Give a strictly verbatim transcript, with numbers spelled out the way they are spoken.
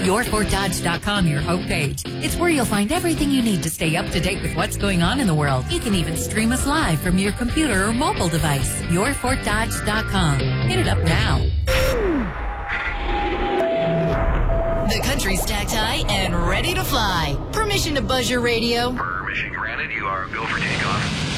your fort dodge dot com, your homepage. It's where you'll find everything you need to stay up to date with what's going on in the world. You can even stream us live from your computer or mobile device. your fort dodge dot com. Hit it up now. The country's stacked high and ready to fly. Permission to buzz your radio. Permission granted. You are go for takeoff.